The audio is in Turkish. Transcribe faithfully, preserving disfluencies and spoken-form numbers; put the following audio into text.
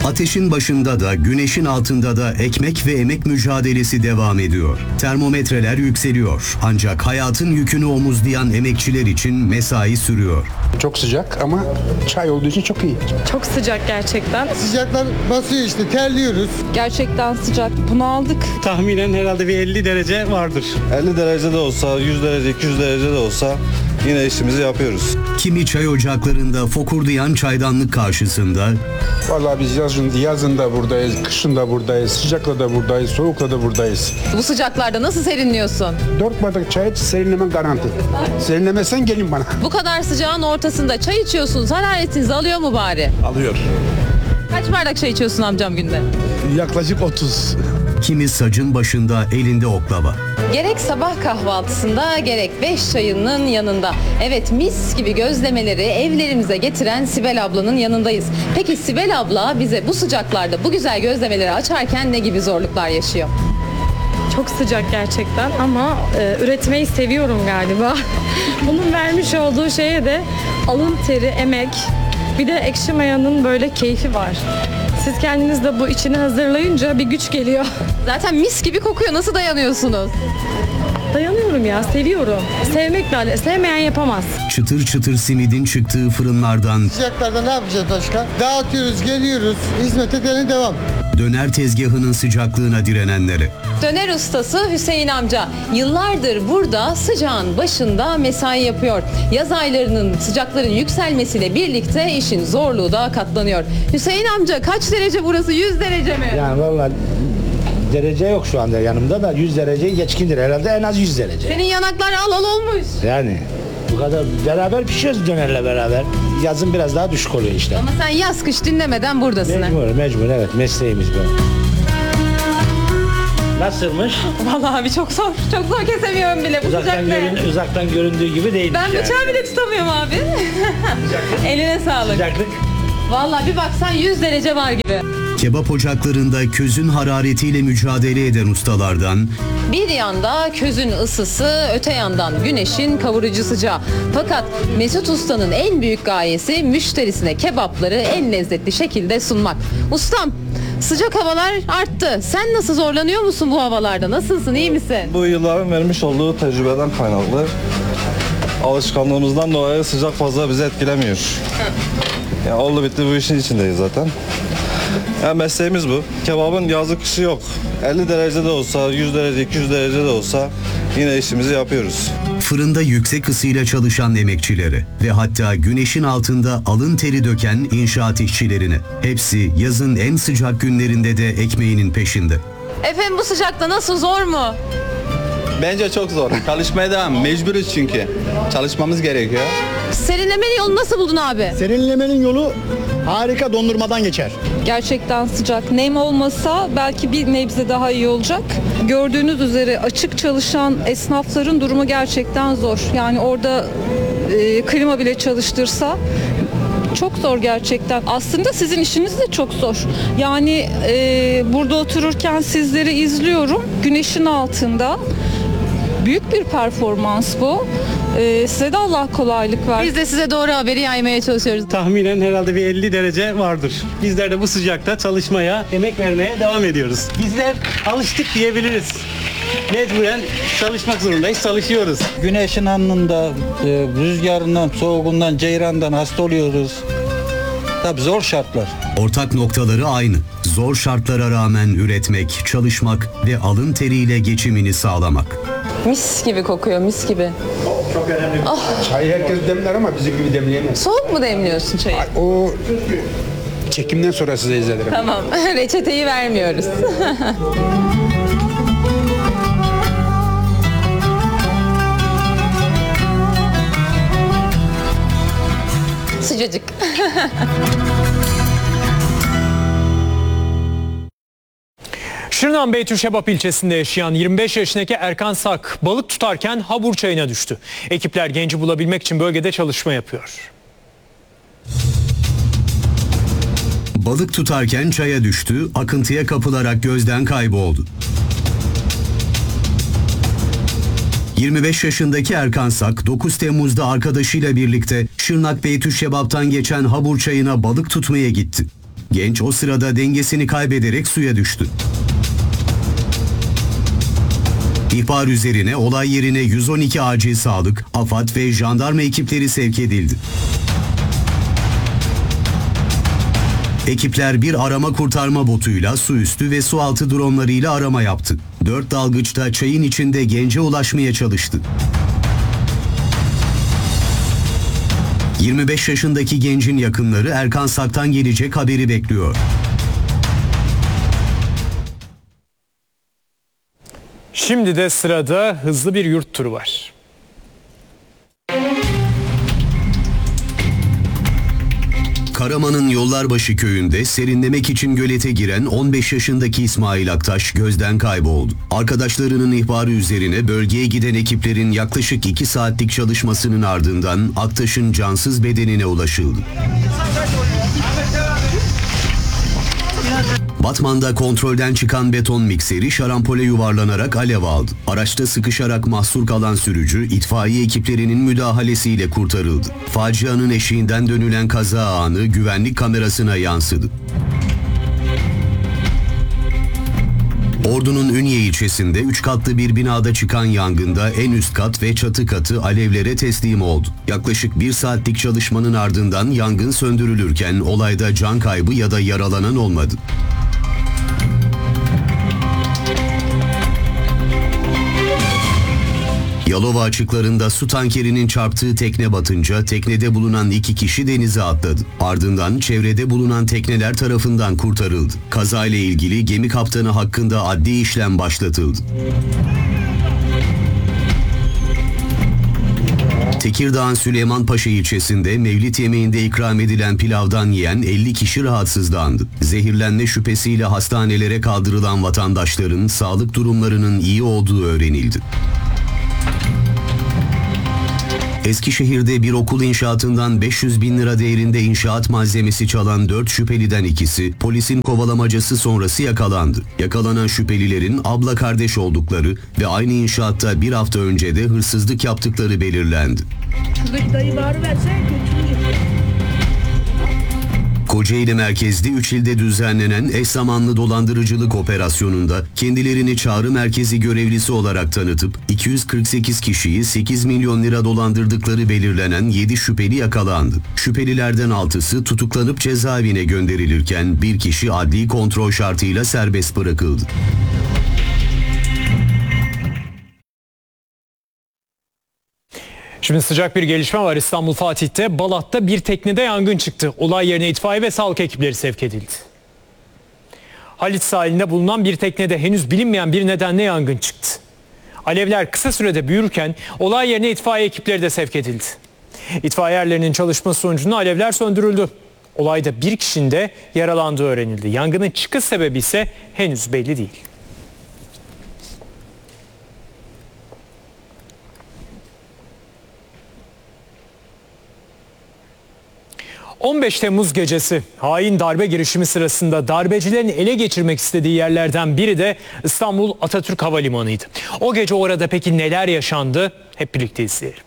Ateşin başında da güneşin altında da ekmek ve emek mücadelesi devam ediyor. Termometreler yükseliyor. Ancak hayatın yükünü omuzlayan emekçiler için mesai sürüyor. Çok sıcak ama çay olduğu için çok iyi. Çok sıcak gerçekten. Sıcaklar basıyor işte, terliyoruz. Gerçekten sıcak. Bunu aldık. Tahminen herhalde bir elli derece vardır. elli derecede olsa, yüz derece, iki yüz derecede olsa yine işimizi yapıyoruz. Kimi çay ocaklarında fokurdayan çaydanlık karşısında, Vallahi biz yazın, yazın da buradayız, kışın da buradayız, sıcakla da buradayız, soğukla da buradayız. Bu sıcaklarda nasıl serinliyorsun? Dört bardak çay iç, serinlemen garanti. Serinlemezsen gelin bana. Bu kadar sıcağın ortasında çay içiyorsunuz. Hararetinizi alıyor mu bari? Alıyor. Kaç bardak çay içiyorsun amcam günde? Yaklaşık otuz. kimi sacın başında elinde oklava. Gerek sabah kahvaltısında gerek beş çayının yanında. Evet, mis gibi gözlemeleri evlerimize getiren Sibel ablanın yanındayız. Peki Sibel abla bize bu sıcaklarda bu güzel gözlemeleri açarken ne gibi zorluklar yaşıyor? Çok sıcak gerçekten ama e, üretmeyi seviyorum galiba. Bunun vermiş olduğu şeye de alın teri, emek, bir de ekşi mayanın böyle keyfi var. Siz kendiniz de bu içini hazırlayınca bir güç geliyor. Zaten mis gibi kokuyor. Nasıl dayanıyorsunuz? Dayanıyorum ya, seviyorum. Sevmekle alakalı, sevmeyen yapamaz. Çıtır çıtır simidin çıktığı fırınlardan, Sıcaklarda ne yapacağız başka? Dağıtıyoruz, geliyoruz. Hizmete gene devam. döner tezgahının sıcaklığına direnenlere. Döner ustası Hüseyin amca yıllardır burada sıcağın başında mesai yapıyor. Yaz aylarının sıcakların yükselmesiyle birlikte işin zorluğu da katlanıyor. Hüseyin amca kaç derece burası? yüz derece mi? Yani vallahi derece yok şu anda yanımda da yüz derece geçkindir herhalde, en az yüz derece. Senin yanaklar al al olmuş. Yani bu kadar beraber pişiyoruz dönerle beraber. Yazın biraz daha düşük oluyor işte. Ama sen yaz kış dinlemeden buradasın. ha. Mecbur, mecbur evet, mesleğimiz bu. Nasılmış? Vallahi abi çok zor. Çok zor, kesemiyorum bile bu Uzaktan, sıcakta. görün, uzaktan göründüğü gibi değil. Ben bıçağı bile tutamıyorum abi. Eline sağlık. Sıcaklık. Vallahi bir baksan yüz derece var gibi. Kebap ocaklarında közün hararetiyle mücadele eden ustalardan, Bir yanda közün ısısı, öte yandan güneşin kavurucu sıcağı. Fakat Mesut Usta'nın en büyük gayesi müşterisine kebapları en lezzetli şekilde sunmak. Ustam, sıcak havalar arttı. Sen nasıl, zorlanıyor musun bu havalarda? Nasılsın, iyi misin? Bu yılların vermiş olduğu tecrübeden kaynaklı. Alışkanlığımızdan dolayı sıcak fazla bizi etkilemiyor. Ya oldu bitti, bu işin içindeyiz zaten. Ya mesleğimiz bu. Kebabın yazı kışı yok. elli derecede olsa, yüz derece, iki yüz derecede olsa yine işimizi yapıyoruz. fırında yüksek ısıyla çalışan emekçileri ve hatta güneşin altında alın teri döken inşaat işçilerini. Hepsi yazın en sıcak günlerinde de ekmeğinin peşinde. Efendim, bu sıcakta nasıl, zor mu? Bence çok zor. Çalışmaya devam. Mecburuz çünkü. Çalışmamız gerekiyor. Serinleme yolunu nasıl buldun abi? Serinlemenin yolu harika, dondurmadan geçer. Gerçekten sıcak. Nem olmasa belki bir nebze daha iyi olacak. Gördüğünüz üzere açık çalışan esnafların durumu gerçekten zor. Yani orada e, klima bile çalıştırsa çok zor gerçekten. Aslında sizin işiniz de çok zor. Yani e, burada otururken sizleri izliyorum. Güneşin altında. Büyük bir performans bu. E, size de Allah kolaylık versin. Biz de size doğru haberi yaymaya çalışıyoruz. Tahminen herhalde bir elli derece vardır. Bizler de bu sıcakta çalışmaya, emek vermeye devam ediyoruz. Bizler alıştık diyebiliriz. Mecburen çalışmak zorundayız, çalışıyoruz. Güneşin alnında, e, rüzgarından, soğuğundan, ceyrandan hasta oluyoruz. Tabii zor şartlar. Ortak noktaları aynı. Zor şartlara rağmen üretmek, çalışmak ve alın teriyle geçimini sağlamak. Mis gibi kokuyor, mis gibi. Çok önemli. Çayı herkes demler ama bizim gibi demleyemez. Soğuk mu demliyorsun çayı? O çekimden sonra size izletirim. Tamam, reçeteyi vermiyoruz. Sıcacık. Şırnak'ın Beytüşebap ilçesinde yaşayan yirmi beş yaşındaki Erkan Sak balık tutarken Habur Çayı'na düştü. Ekipler genci bulabilmek için bölgede çalışma yapıyor. Balık tutarken çaya düştü, akıntıya kapılarak gözden kayboldu. yirmi beş yaşındaki Erkan Sak, dokuz Temmuz'da arkadaşıyla birlikte Şırnak Beytüşebap'tan geçen Habur Çayı'na balık tutmaya gitti. Genç o sırada dengesini kaybederek suya düştü. İhbar üzerine olay yerine yüz on iki acil sağlık, AFAD ve jandarma ekipleri sevk edildi. Ekipler bir arama kurtarma botuyla su üstü ve su altı dronlarıyla arama yaptı. Dört dalgıçta çayın içinde gence ulaşmaya çalıştı. yirmi beş yaşındaki gencin yakınları Erkan Sak'tan gelecek haberi bekliyor. Şimdi de sırada hızlı bir yurt turu var. Karaman'ın Yollarbaşı köyünde serinlemek için gölete giren on beş yaşındaki İsmail Aktaş gözden kayboldu. Arkadaşlarının ihbarı üzerine bölgeye giden ekiplerin yaklaşık iki saatlik çalışmasının ardından Aktaş'ın cansız bedenine ulaşıldı. Batman'da kontrolden çıkan beton mikseri şarampole yuvarlanarak alev aldı. Araçta sıkışarak mahsur kalan sürücü itfaiye ekiplerinin müdahalesiyle kurtarıldı. Facianın eşiğinden dönülen kaza anı güvenlik kamerasına yansıdı. Ordu'nun Ünye ilçesinde üç katlı bir binada çıkan yangında en üst kat ve çatı katı alevlere teslim oldu. Yaklaşık bir saatlik çalışmanın ardından yangın söndürülürken olayda can kaybı ya da yaralanan olmadı. Yalova açıklarında su tankerinin çarptığı tekne batınca teknede bulunan iki kişi denize atladı. Ardından çevrede bulunan tekneler tarafından kurtarıldı. Kazayla ilgili gemi kaptanı hakkında adli işlem başlatıldı. Tekirdağ'ın Süleymanpaşa ilçesinde mevlid yemeğinde ikram edilen pilavdan yiyen elli kişi rahatsızlandı. Zehirlenme şüphesiyle hastanelere kaldırılan vatandaşların sağlık durumlarının iyi olduğu öğrenildi. Eskişehir'de bir okul inşaatından beş yüz bin lira değerinde inşaat malzemesi çalan dört şüpheliden ikisi polisin kovalamacası sonrası yakalandı. Yakalanan şüphelilerin abla kardeş oldukları ve aynı inşaatta bir hafta önce de hırsızlık yaptıkları belirlendi. Şuradaki dayı bağırıverse götürüyor. Kocaeli merkezli üç ilde düzenlenen eş zamanlı dolandırıcılık operasyonunda kendilerini çağrı merkezi görevlisi olarak tanıtıp iki yüz kırk sekiz kişiyi sekiz milyon lira dolandırdıkları belirlenen yedi şüpheli yakalandı. Şüphelilerden altısı tutuklanıp cezaevine gönderilirken bir kişi adli kontrol şartıyla serbest bırakıldı. Şimdi sıcak bir gelişme var. İstanbul Fatih'te Balat'ta bir teknede yangın çıktı. Olay yerine itfaiye ve sağlık ekipleri sevk edildi. Haliç sahilinde bulunan bir teknede henüz bilinmeyen bir nedenle yangın çıktı. Alevler kısa sürede büyürken olay yerine itfaiye ekipleri de sevk edildi. İtfaiye erlerinin çalışması sonucunda alevler söndürüldü. Olayda bir kişinin de yaralandığı öğrenildi. Yangının çıkış sebebi ise henüz belli değil. on beş Temmuz gecesi hain darbe girişimi sırasında darbecilerin ele geçirmek istediği yerlerden biri de İstanbul Atatürk Havalimanı'ydı. O gece orada peki neler yaşandı? Hep birlikte izleyelim.